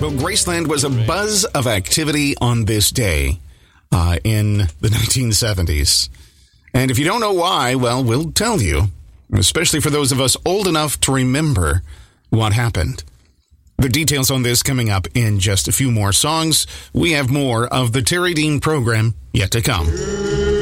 Well, Graceland was a buzz of activity on this day in the 1970s. And if you don't know why, well, we'll tell you, especially for those of us old enough to remember what happened. The details on this coming up in just a few more songs. We have more of the Terry Dean program yet to come.